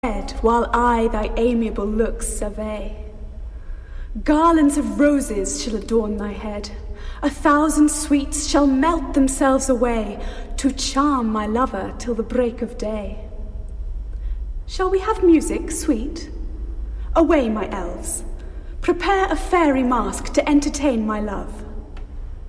while I thy amiable looks survey. Garlands of roses shall adorn thy head, 1,000 sweets shall melt themselves away to charm my lover till the break of day. Shall we have music, sweet? Away, my elves, prepare a fairy mask to entertain my love.